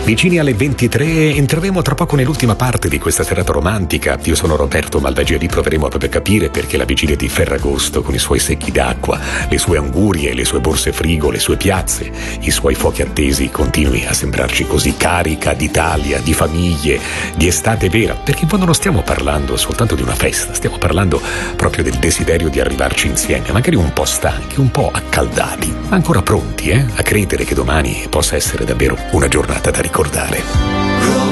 Vicini alle 23 entreremo tra poco nell'ultima parte di questa serata romantica. Io sono Roberto Malvageri, proveremo proprio a capire perché la vigilia di Ferragosto, con i suoi secchi d'acqua, le sue angurie, le sue borse frigo, le sue piazze, i suoi fuochi attesi, continui a sembrarci così carica d'Italia, di famiglie, di estate vera, perché in fondo non stiamo parlando soltanto di una festa, stiamo parlando proprio del desiderio di arrivarci insieme, magari un po' stanchi, un po' accaldati, ma ancora pronti a credere che domani possa essere davvero una giornata da ricordare.